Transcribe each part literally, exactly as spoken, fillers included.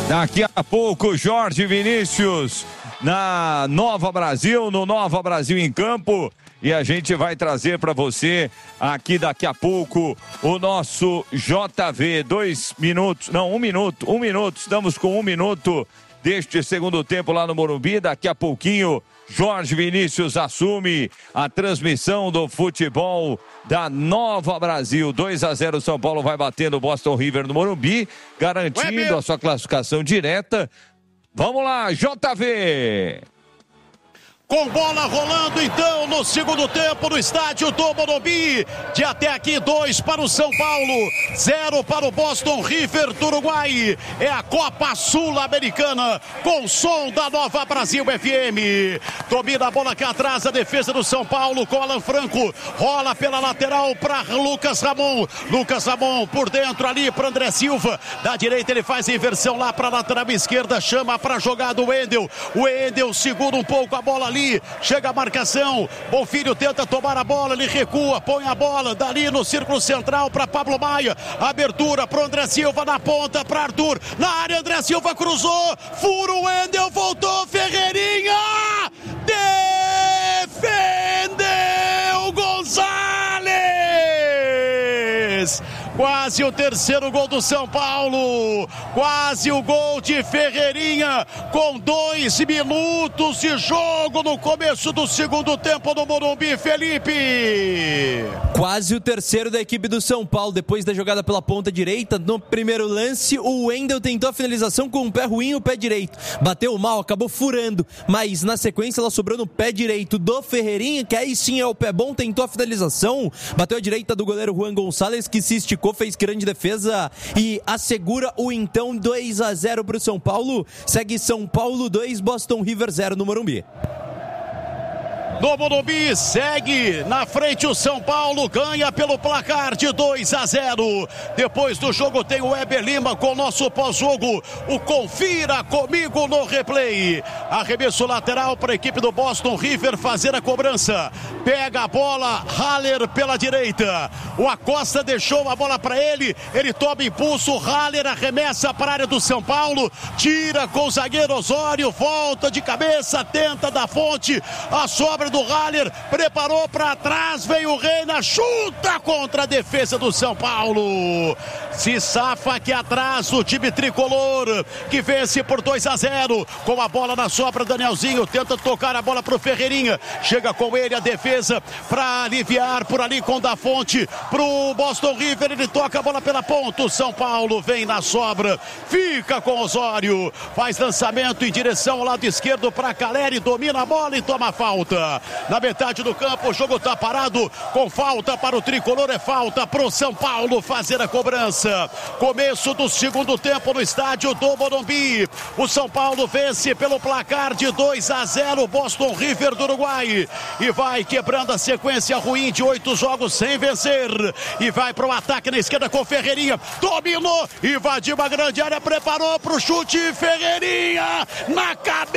Daqui a pouco, Jorge Vinícius na Nova Brasil, no Nova Brasil em Campo. E a gente vai trazer para você aqui daqui a pouco o nosso J V. Dois minutos, não, um minuto, um minuto. Estamos com um minuto deste segundo tempo lá no Morumbi. Daqui a pouquinho, Jorge Vinícius assume a transmissão do futebol da Nova Brasil. dois a zero, São Paulo vai batendo o Boston River no Morumbi, garantindo a sua classificação direta. Vamos lá, J V! Com bola rolando então no segundo tempo no estádio do Morumbi. De até aqui, dois para o São Paulo, zero para o Boston River do Uruguai. É a Copa Sul-Americana com som da Nova Brasil F M. Domina a bola aqui atrás, a defesa do São Paulo com Alan Franco. Rola pela lateral para Lucas Ramon. Lucas Ramon por dentro ali para André Silva. Da direita ele faz a inversão lá para a lateral esquerda. Chama para a jogada o Wendel. O Wendel segura um pouco a bola ali. Chega a marcação, Bonfilho tenta tomar a bola, ele recua, põe a bola dali no círculo central para Pablo Maia, abertura para André Silva na ponta, para Arthur, na área André Silva cruzou, furo, Wendel, voltou, Ferreirinha, defendeu Gonzalez! Quase o terceiro gol do São Paulo, quase o gol de Ferreirinha, com dois minutos de jogo no começo do segundo tempo no Morumbi, Felipe. Quase o terceiro da equipe do São Paulo, depois da jogada pela ponta direita. No primeiro lance, o Wendel tentou a finalização com o pé ruim e o pé direito. Bateu mal, acabou furando, mas na sequência ela sobrou no pé direito do Ferreirinha, que aí sim é o pé bom, tentou a finalização, bateu a direita do goleiro Juan Gonçalves, que se esticou, fez grande defesa e assegura o então dois a zero para o São Paulo. Segue São Paulo dois, Boston River zero no Morumbi. No Morumbi, segue na frente o São Paulo, ganha pelo placar de dois a zero. Depois do jogo tem o Weber Lima com o nosso pós-jogo, o Confira Comigo no Replay. Arremesso lateral para a equipe do Boston River fazer a cobrança. Pega a bola, Haller pela direita. O Acosta deixou a bola para ele, ele toma impulso, Haller arremessa para a área do São Paulo, tira com o zagueiro Osório, volta de cabeça, tenta da fonte, a sobra do Haller, preparou para trás, veio o Reina, chuta contra a defesa do São Paulo. Se safa aqui atrás o time tricolor, que vence por dois a zero. Com a bola na sobra, Danielzinho tenta tocar a bola para o Ferreirinha. Chega com ele a defesa para aliviar por ali com da fonte para o Boston River. Ele toca a bola pela ponta. O São Paulo vem na sobra, fica com Osório, faz lançamento em direção ao lado esquerdo para Caleri, domina a bola e toma a falta. Na metade do campo, o jogo está parado com falta para o tricolor, é falta para o São Paulo fazer a cobrança. Começo do segundo tempo no estádio do Morumbi. O São Paulo vence pelo placar de dois a zero Boston River do Uruguai e vai quebrando a sequência ruim de oito jogos sem vencer e vai para o ataque na esquerda com Ferreirinha, dominou, invadiu uma grande área, preparou para o chute, Ferreirinha na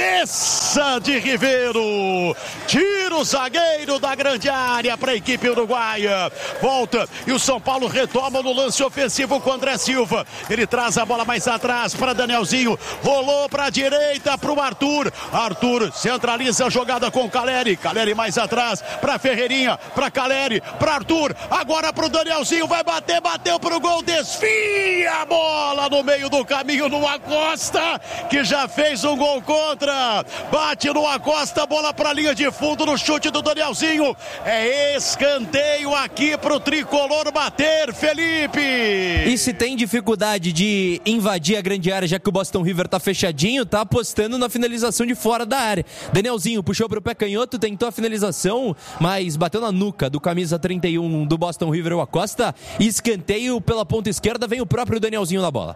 cabeça de Ribeiro, tira o zagueiro da grande área para a equipe uruguaia, volta e o São Paulo retoma no lance ofensivo com André Silva, ele traz a bola mais atrás para Danielzinho, rolou para a direita para o Arthur, Arthur centraliza a jogada com Caleri, Caleri mais atrás para Ferreirinha, para Caleri, para Arthur, agora para o Danielzinho, vai bater, bateu para o gol, desfia a bola no meio do caminho no Acosta, que já fez um gol contra, bate no Acosta, bola para a linha de fundo no chute do Danielzinho, é escanteio aqui para o tricolor bater, Felipe. E se tem dificuldade de invadir a grande área, já que o Boston River tá fechadinho, tá apostando na finalização de fora da área. Danielzinho puxou pro pé canhoto, tentou a finalização, mas bateu na nuca do camisa trinta e um do Boston River, o Acosta. Escanteio pela ponta esquerda, vem o próprio Danielzinho na bola.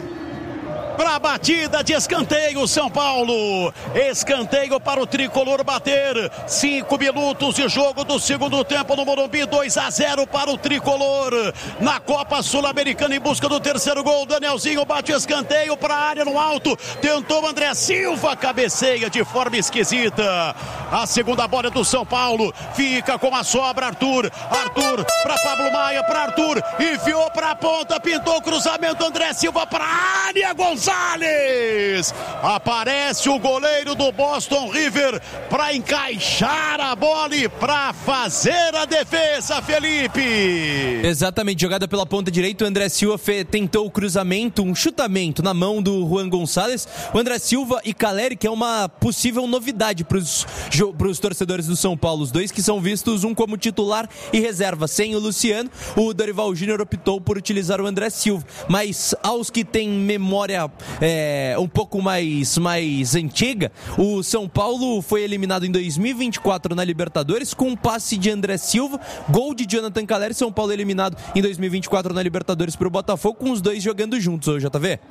Para a batida de escanteio, São Paulo. Escanteio para o tricolor bater. Cinco minutos de jogo do segundo tempo no Morumbi. dois a zero para o tricolor. Na Copa Sul-Americana em busca do terceiro gol. Danielzinho bate escanteio para a área no alto. Tentou André Silva. Cabeceia de forma esquisita. A segunda bola é do São Paulo. Fica com a sobra Arthur. Arthur para Pablo Maia. Para Arthur. Enfiou para a ponta. Pintou o cruzamento. André Silva para a área. Gonzalez. Gonzalez. Aparece o goleiro do Boston River para encaixar a bola e para fazer a defesa, Felipe. Exatamente, jogada pela ponta direita, o André Silva fe- tentou o cruzamento, um chutamento na mão do Juan Gonçalves. O André Silva e Caleri, que é uma possível novidade para os torcedores do São Paulo, os dois que são vistos um como titular e reserva. Sem o Luciano, o Dorival Júnior optou por utilizar o André Silva, mas aos que têm memória é, um pouco mais, mais antiga, o São Paulo foi eliminado em dois mil e vinte e quatro na Libertadores com um passe de André Silva, gol de Jonathan Caleri. São Paulo eliminado em dois mil e vinte e quatro na Libertadores para o Botafogo, com os dois jogando juntos hoje, J V.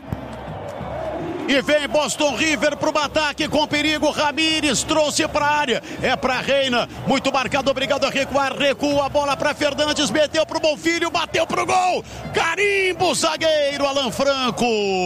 E vem Boston River pro ataque com perigo. Ramírez trouxe pra área. É pra Reina. Muito marcado, obrigado a recuar. Recua a bola pra Fernandes. Meteu pro Bonfilho. Bateu pro gol. Carimbo, zagueiro Alan Franco.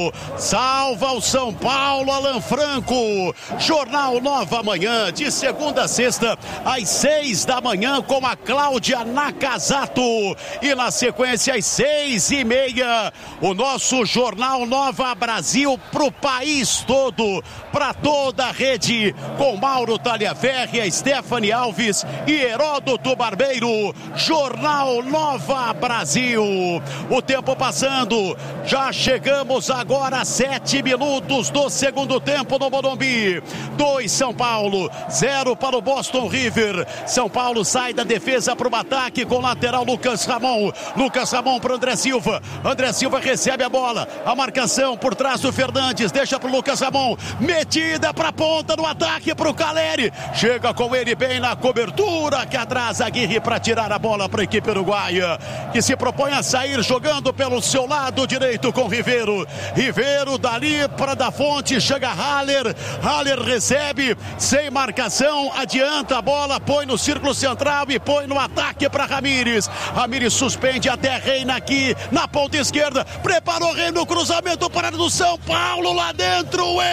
Salva o São Paulo, Alan Franco. Jornal Nova Manhã, de segunda a sexta, às seis da manhã, com a Cláudia Nakazato. E na sequência, às seis e meia, o nosso Jornal Nova Brasil pro país todo, para toda a rede, com Mauro Taliaferri, Stephanie Alves e Heródoto Barbeiro. Jornal Nova Brasil. O tempo passando, já chegamos agora a sete minutos do segundo tempo no Morumbi. Dois São Paulo, zero para o Boston River. São Paulo sai da defesa para o ataque com o lateral Lucas Ramon. Lucas Ramon para André Silva. André Silva recebe a bola, a marcação por trás do Fernandes. Deixa pro Lucas Ramon, metida pra ponta no ataque pro Caleri, chega com ele bem na cobertura, que atrasa Aguirre para tirar a bola para a equipe uruguaia, que se propõe a sair jogando pelo seu lado direito com Ribeiro. Ribeiro dali para da Fonte, chega Haller, Haller recebe, sem marcação, adianta a bola, põe no círculo central e põe no ataque para Ramírez. Ramírez suspende até Reina aqui na ponta esquerda, preparou Reina no cruzamento para do São Paulo, lá dentro o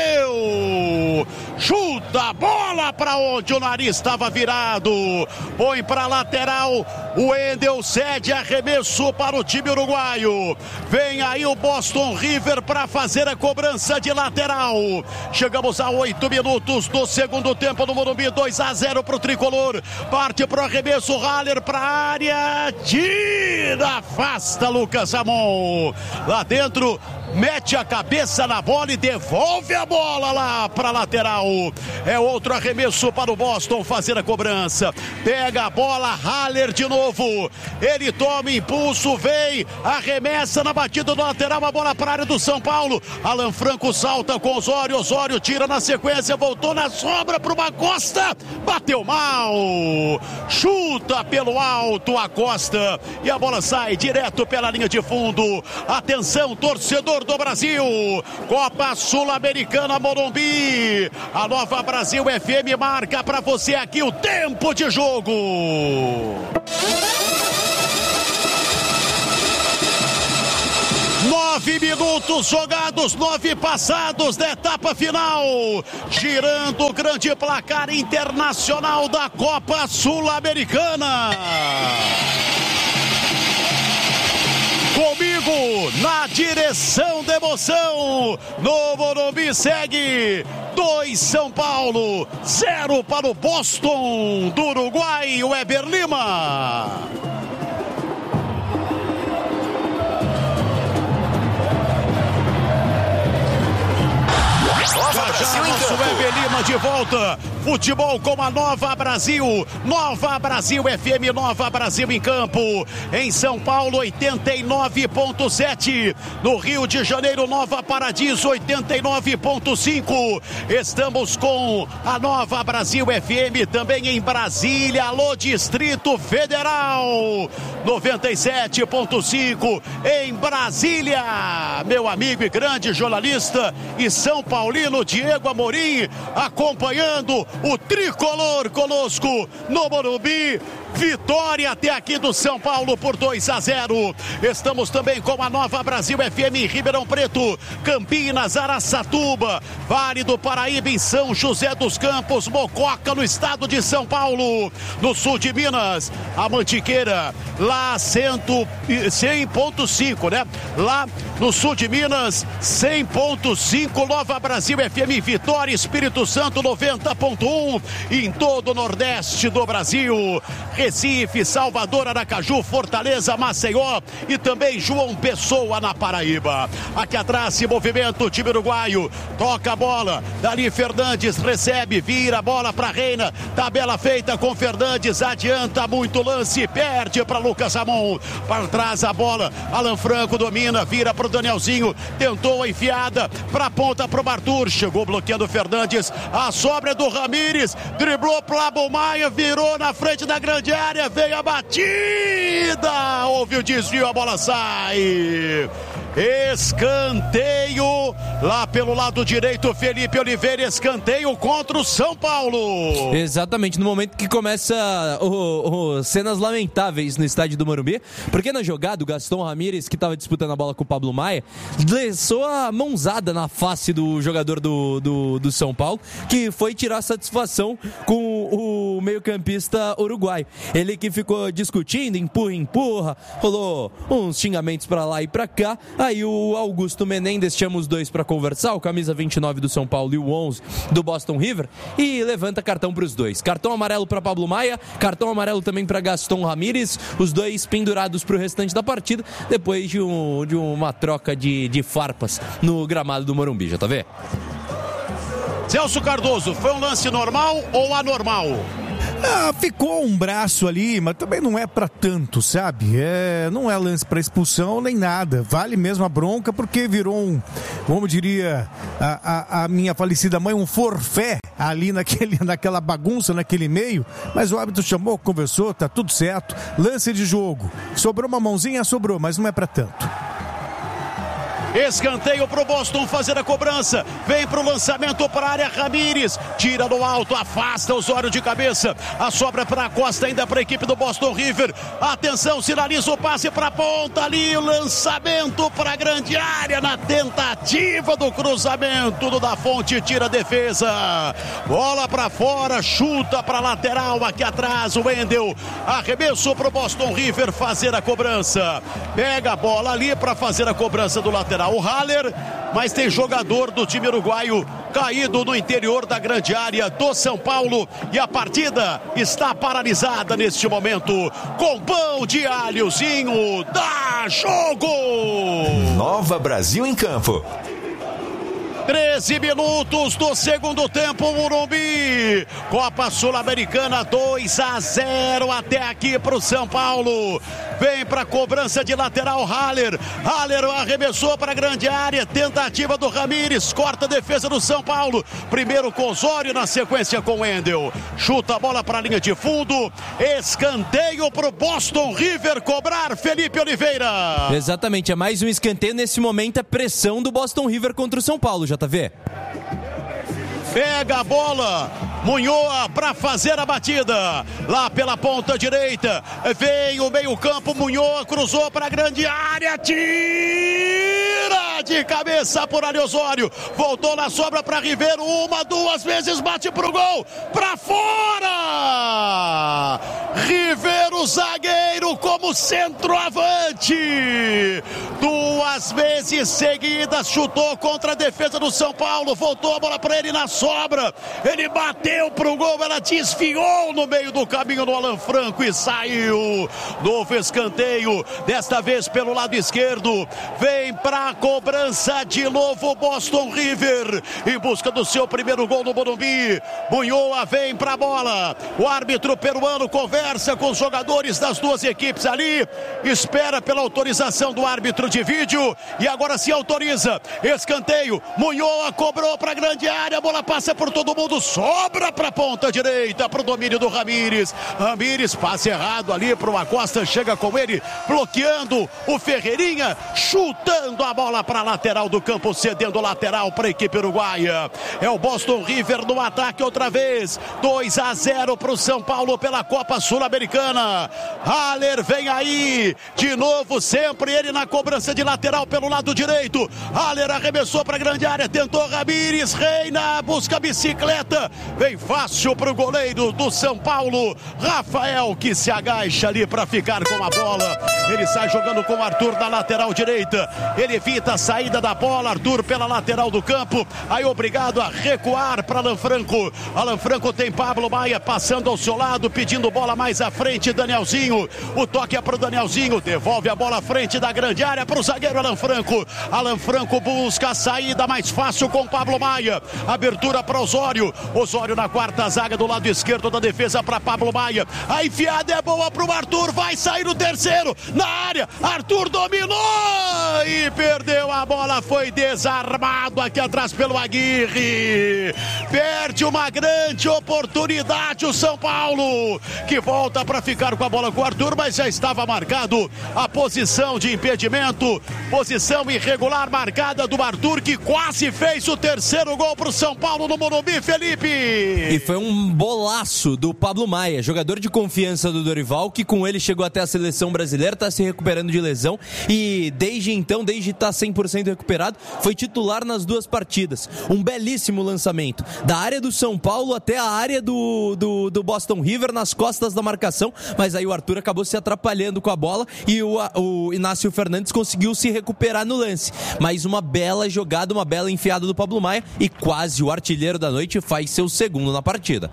Wendel chuta a bola para onde o nariz estava virado, põe para lateral. O Wendel cede arremesso para o time uruguaio. Vem aí o Boston River para fazer a cobrança de lateral. Chegamos a oito minutos do segundo tempo no Morumbi. Dois a zero para o tricolor. Parte para o arremesso, Haller para a área, tira, afasta Lucas Ramon lá dentro, mete a cabeça na bola e devolve a bola lá para lateral. É outro arremesso para o Boston fazer a cobrança. Pega a bola, Haller de novo. Ele toma impulso, vem, arremessa na batida do lateral, a bola para a área do São Paulo. Alan Franco salta com Osório. Osório tira na sequência, voltou na sobra para uma Costa. Bateu mal. Chuta pelo alto a Costa. E a bola sai direto pela linha de fundo. Atenção, torcedor do Brasil, Copa Sul-Americana Morumbi. A Nova Brasil F M marca para você aqui o tempo de jogo. Nove minutos jogados, nove passados da etapa final. Girando o grande placar internacional da Copa Sul-Americana. Comigo na direção da emoção, no Morumbi segue dois São Paulo, zero para o Boston do Uruguai, Weber Lima. Já já nosso Weber Lima de volta. Futebol com a Nova Brasil. Nova Brasil F M, Nova Brasil em campo. Em São Paulo, oitenta e nove ponto sete. No Rio de Janeiro, Nova Paradiso, oitenta e nove ponto cinco. Estamos com a Nova Brasil F M também em Brasília. Alô, Distrito Federal. noventa e sete ponto cinco em Brasília. Meu amigo e grande jornalista e São Paulino Diego Amorim acompanhando o tricolor conosco no Morumbi. Vitória até aqui do São Paulo por dois a zero. Estamos também com a Nova Brasil F M em Ribeirão Preto, Campinas, Araçatuba, Vale do Paraíba em São José dos Campos, Mococa no estado de São Paulo, no sul de Minas, a Mantiqueira, lá cem ponto cinco, né? Lá no sul de Minas, cem ponto cinco, Nova Brasil F M Vitória, Espírito Santo noventa ponto um, em todo o Nordeste do Brasil, Recife, Salvador, Aracaju, Fortaleza, Maceió e também João Pessoa na Paraíba. Aqui atrás se movimenta o time uruguaio, toca a bola, Dali Fernandes recebe, vira a bola para Reina, tabela feita com Fernandes, adianta muito lance, perde para Lucas Ramon, para trás a bola, Alan Franco domina, vira para o Danielzinho, tentou a enfiada para a ponta para o Arthur, chegou bloqueando o Fernandes, a sobra do Ramires, driblou Pablo Maia, virou na frente da grande área, veio a batida, houve o desvio, a bola sai. Escanteio lá pelo lado direito, Felipe Oliveira, escanteio contra o São Paulo. Exatamente, no momento que começa o, o, cenas lamentáveis no estádio do Morumbi, porque na jogada o Gaston Ramírez, que estava disputando a bola com o Pablo Maia, deixou a mãozada na face do jogador do, do, do São Paulo, que foi tirar satisfação com o meio-campista uruguaio. Ele que ficou discutindo, empurra, empurra, rolou uns xingamentos pra lá e pra cá. Aí o Augusto Menendez chama os dois pra conversar, o camisa vinte e nove do São Paulo e o onze do Boston River, e levanta cartão pros dois. Cartão amarelo pra Pablo Maia, cartão amarelo também pra Gaston Ramírez, os dois pendurados pro restante da partida, depois de, um, de uma troca de, de farpas no gramado do Morumbi, já tá vendo? Celso Cardoso, foi um lance normal ou anormal? Ah, ficou um braço ali, mas também não é pra tanto, sabe? É, não é lance pra expulsão nem nada. Vale mesmo a bronca porque virou um, como diria a, a, a minha falecida mãe, um forfé ali naquele, naquela bagunça, naquele meio. Mas o árbitro chamou, conversou, tá tudo certo. Lance de jogo. Sobrou uma mãozinha, sobrou, mas não é pra tanto. Escanteio pro Boston fazer a cobrança, vem pro lançamento para a área, Ramírez tira no alto, afasta o Osório de cabeça, a sobra para a Costa ainda para a equipe do Boston River, atenção, sinaliza o passe para a ponta ali, o lançamento para a grande área, na tentativa do cruzamento do Da Fonte, tira a defesa, bola para fora, chuta para lateral, aqui atrás o Wendel, arremesso pro Boston River fazer a cobrança, pega a bola ali para fazer a cobrança do lateral, o Haller, mas tem jogador do time uruguaio caído no interior da grande área do São Paulo e a partida está paralisada neste momento. Com pão de alhozinho, dá jogo! Nova Brasil em campo. treze minutos do segundo tempo, Morumbi. Copa Sul-Americana dois a zero até aqui para o São Paulo. Vem para a cobrança de lateral Haller. Haller arremessou para a grande área. Tentativa do Ramírez. Corta a defesa do São Paulo. Primeiro com Osório, na sequência com Wendel. Chuta a bola para a linha de fundo. Escanteio para o Boston River cobrar, Felipe Oliveira. Exatamente, é mais um escanteio. Nesse momento é pressão do Boston River contra o São Paulo, já tá vendo? Pega a bola, Munhoa para fazer a batida, lá pela ponta direita, vem o meio campo, Munhoa cruzou para a grande área, tira de cabeça por Ali Osório, voltou na sobra para Ribeiro, uma, duas vezes, bate pro gol, para fora! Ribeiro, zagueiro como centroavante, duas vezes seguidas, chutou contra a defesa do São Paulo, voltou a bola para ele na sobra, ele bateu pro gol, ela desfiou no meio do caminho do Alan Franco e saiu. Novo escanteio, desta vez pelo lado esquerdo, vem pra cobrança de novo Boston River, em busca do seu primeiro gol no Morumbi. Munhoa vem pra bola, o árbitro peruano conversa com os jogadores das duas equipes ali, espera pela autorização do árbitro de vídeo e agora se autoriza. Escanteio, Munhoa cobrou pra grande área, a bola passa por todo mundo, sobra para a ponta direita, para o domínio do Ramírez. Ramírez, passe errado ali para o Acosta, chega com ele, bloqueando o Ferreirinha, chutando a bola para a lateral do campo, cedendo lateral para a equipe uruguaia. É o Boston River no ataque outra vez, dois a zero para o São Paulo pela Copa Sul-Americana. Haller vem aí, de novo, sempre ele na cobrança de lateral pelo lado direito. Haller arremessou para a grande área, tentou Ramírez, Reina, busca a bicicleta, vem fácil para o goleiro do São Paulo, Rafael, que se agacha ali para ficar com a bola. Ele sai jogando com o Arthur na lateral direita, ele evita a saída da bola, Arthur pela lateral do campo, aí obrigado a recuar para Alan Franco. Alan Franco tem Pablo Maia passando ao seu lado, pedindo bola mais à frente, Danielzinho, o toque é para o Danielzinho, devolve a bola à frente da grande área para o zagueiro Alan Franco. Alan Franco busca a saída mais fácil com Pablo Maia, abertura para Osório, Osório na quarta zaga do lado esquerdo da defesa para Pablo Maia, a enfiada é boa para o Arthur, vai sair o terceiro, na área, Arthur dominou e perdeu a bola, foi desarmado aqui atrás pelo Aguirre, perde uma grande oportunidade o São Paulo, que volta para ficar com a bola com o Arthur, mas já estava marcado a posição de impedimento, posição irregular marcada do Arthur, que quase fez o terceiro gol para o São Paulo no Morumbi, Felipe. E foi um bolaço do Pablo Maia, jogador de confiança do Dorival, que com ele chegou até a seleção brasileira, está se recuperando de lesão e desde então, desde estar cem por cento recuperado, foi titular nas duas partidas. Um belíssimo lançamento, da área do São Paulo até a área do, do, do Boston River, nas costas da marcação, mas aí o Arthur acabou se atrapalhando com a bola e o, o Inácio Fernandes conseguiu se recuperar no lance. Mas uma bela jogada, uma bela enfiada do Pablo Maia e quase o artilheiro da noite faz seu segundo na partida.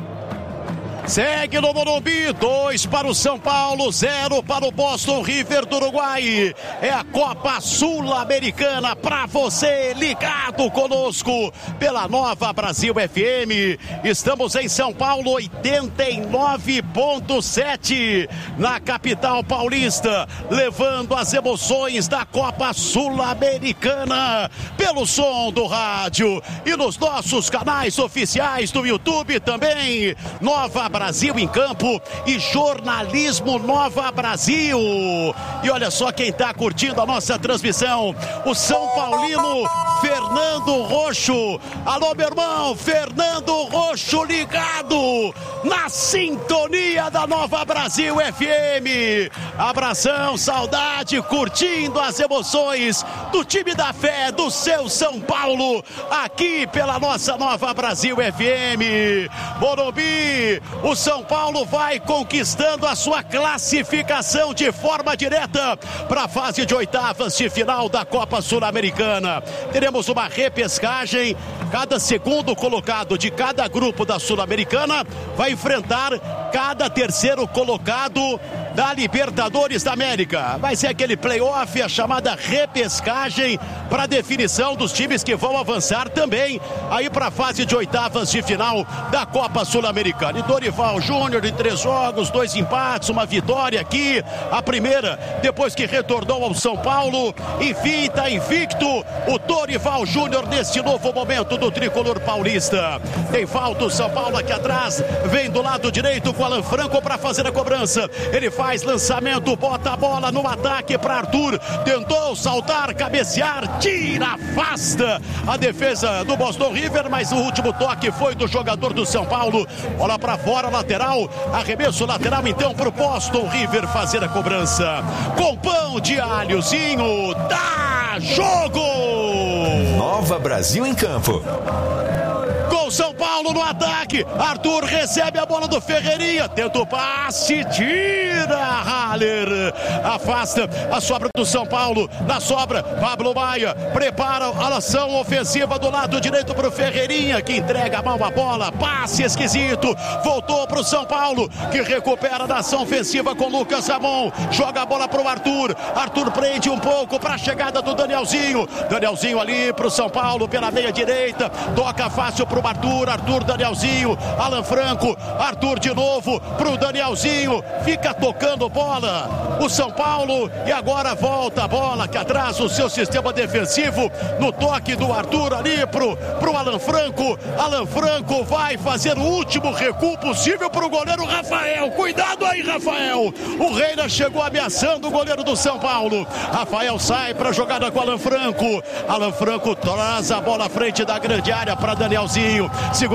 Segue no Morumbi, dois para o São Paulo, zero para o Boston River do Uruguai. É a Copa Sul-Americana para você, ligado conosco pela Nova Brasil F M. Estamos em São Paulo, oitenta e nove ponto sete, na capital paulista, levando as emoções da Copa Sul-Americana pelo som do rádio e nos nossos canais oficiais do YouTube também. Nova Brasil em Campo e Jornalismo Nova Brasil. E olha só quem está curtindo a nossa transmissão, o São Paulino Fernando Roxo. Alô, meu irmão, Fernando Roxo ligado na sintonia da Nova Brasil F M. Abração, saudade, curtindo as emoções do time da fé, do seu São Paulo, aqui pela nossa Nova Brasil F M. Morumbi, o São Paulo vai conquistando a sua classificação de forma direta para a fase de oitavas de final da Copa Sul-Americana. Teremos uma repescagem, cada segundo colocado de cada grupo da Sul-Americana vai enfrentar cada terceiro colocado da Libertadores da América. Vai ser aquele playoff, a chamada repescagem para definição dos times que vão avançar também aí para a fase de oitavas de final da Copa Sul-Americana. E Dorival Júnior em três jogos, dois empates, uma vitória aqui, a primeira depois que retornou ao São Paulo. Enfim, está invicto o Dorival Júnior nesse novo momento do tricolor paulista. Tem falta o São Paulo aqui atrás, vem do lado direito com o Alan Franco para fazer a cobrança. Ele faz lançamento, bota a bola no ataque para Arthur, tentou saltar, cabecear, tira, afasta a defesa do Boston River, mas o último toque foi do jogador do São Paulo. Bola para fora, lateral, arremesso lateral então para o Boston River fazer a cobrança. Com pão de alhozinho, dá jogo! Nova Brasil em Campo. Com São Paulo no ataque, Arthur recebe a bola do Ferreirinha, tenta o passe, tira, Haller, afasta a sobra do São Paulo, na sobra, Pablo Maia, prepara a ação ofensiva do lado direito para o Ferreirinha, que entrega a mão a bola, passe esquisito, voltou para o São Paulo, que recupera a ação ofensiva com Lucas Ramon, joga a bola para o Arthur, Arthur prende um pouco para a chegada do Danielzinho, Danielzinho ali para o São Paulo, pela meia direita, toca fácil para o Arthur, Arthur, Danielzinho, Alan Franco, Arthur de novo pro Danielzinho, fica tocando bola o São Paulo e agora volta a bola que atrás o seu sistema defensivo no toque do Arthur ali pro, pro Alan Franco. Alan Franco vai fazer o último recuo possível pro goleiro Rafael, cuidado aí, Rafael, o Reina chegou ameaçando o goleiro do São Paulo. Rafael sai pra jogada com Alan Franco, Alan Franco traz a bola à frente da grande área para Danielzinho, segura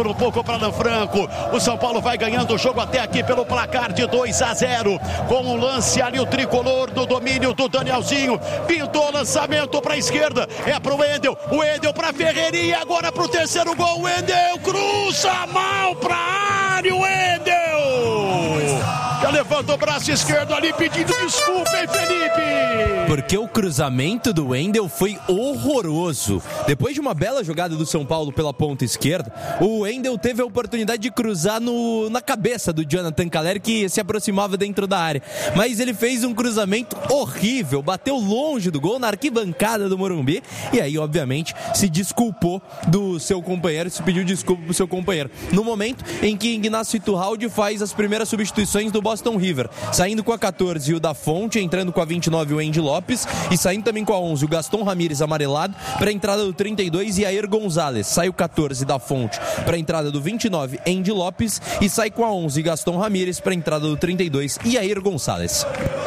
por um pouco para Alan Franco. O São Paulo vai ganhando o jogo até aqui pelo placar de dois a zero. Com um lance ali, o tricolor do domínio do Danielzinho. Pintou o lançamento para a esquerda. É para o Wendel. O Wendel para Ferreirinha. Agora para o terceiro gol. O Wendel cruza mal para a área. O Wendel já levanta o braço esquerdo ali pedindo desculpa, hein, Felipe? Porque o cruzamento do Wendel foi horroroso. Depois de uma bela jogada do São Paulo pela ponta esquerda, o Wendel teve a oportunidade de cruzar no, na cabeça do Jonathan Calleri, que se aproximava dentro da área. Mas ele fez um cruzamento horrível, bateu longe do gol, na arquibancada do Morumbi, e aí, obviamente, se desculpou do seu companheiro, se pediu desculpa pro seu companheiro. No momento em que Ignacio Iturralde faz as primeiras substituições do Boston River, saindo com a catorze o da Fonte, entrando com a vinte e nove o Andy Lopes, e saindo também com a onze o Gaston Ramírez amarelado, para a entrada do trinta e dois Yair Gonzalez. Sai o catorze da Fonte para a entrada do vinte e nove Andy Lopes, e sai com a onze Gaston Ramírez para a entrada do trinta e dois Yair Gonzalez.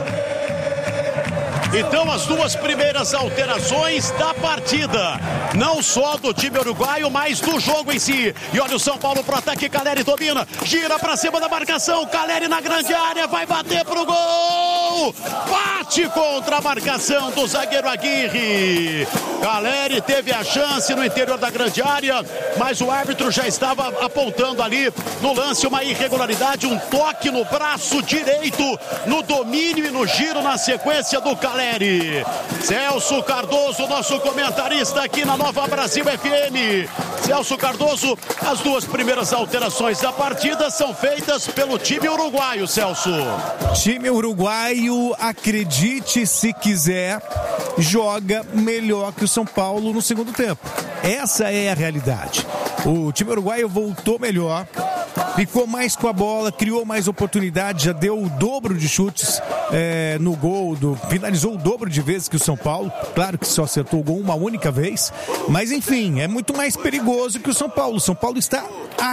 Então, as duas primeiras alterações da partida, não só do time uruguaio, mas do jogo em si. E olha o São Paulo pro ataque, Calleri domina, gira pra cima da marcação, Calleri na grande área, vai bater pro gol, bate contra a marcação do zagueiro Aguirre. Calleri teve a chance no interior da grande área, mas o árbitro já estava apontando ali no lance uma irregularidade, um toque no braço direito, no domínio e no giro na sequência do Calleri. Celso Cardoso, nosso comentarista aqui na Nova Brasil F M. Celso Cardoso, as duas primeiras alterações da partida são feitas pelo time uruguaio, Celso. Time uruguaio, acredite se quiser, joga melhor que o São Paulo no segundo tempo. Essa é a realidade. O time uruguaio voltou melhor, ficou mais com a bola, criou mais oportunidades, já deu o dobro de chutes é, no gol, do, finalizou o dobro de vezes que o São Paulo. Claro que só acertou o gol uma única vez, mas enfim, é muito mais perigoso que o São Paulo. O São Paulo está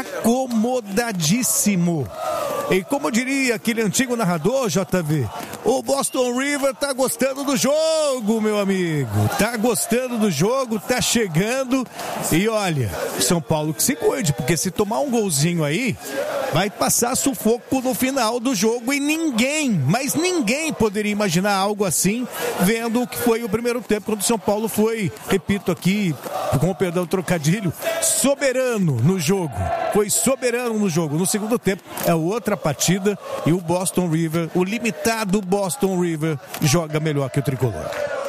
acomodadíssimo. E como diria aquele antigo narrador, J V, o Boston River tá gostando do jogo, meu amigo. Tá gostando do jogo, tá chegando. E olha, São Paulo que se cuide, porque se tomar um golzinho aí, vai passar sufoco no final do jogo e ninguém, mas ninguém poderia imaginar algo assim, vendo o que foi o primeiro tempo, quando o São Paulo foi, repito aqui, com o perdão trocadilho, soberano no jogo. Foi soberano no jogo. No segundo tempo é outra partida e o Boston River, o limitado Boston River, joga melhor que o tricolor.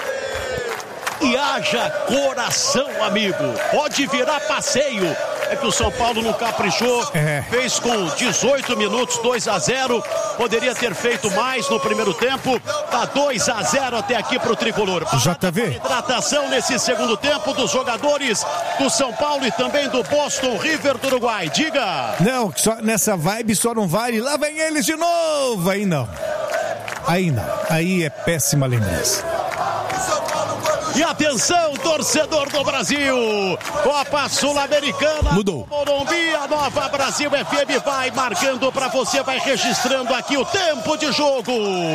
E haja coração, amigo. Pode virar passeio. É que o São Paulo não caprichou. É. Fez com dezoito minutos, dois a zero. Poderia ter feito mais no primeiro tempo. Tá dois a zero até aqui pro tricolor. J V. Hidratação nesse segundo tempo dos jogadores do São Paulo e também do Boston River do Uruguai. Diga. Não, só nessa vibe só não vale. Lá vem eles de novo. Aí não. Aí não. Aí é péssima lembrança. E atenção, torcedor do Brasil, Copa Sul-Americana, mudou. Morumbi, a Nova Brasil F M vai marcando para você, vai registrando aqui o tempo de jogo.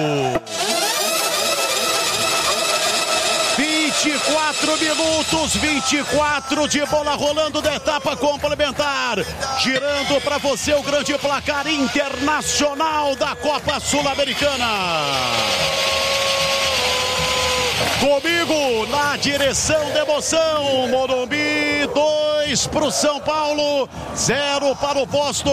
vinte e quatro minutos, vinte e quatro de bola rolando da etapa complementar. Girando para você o grande placar internacional da Copa Sul-Americana. Comigo na direção da emoção, Morumbi, dois para o São Paulo, zero para o Boston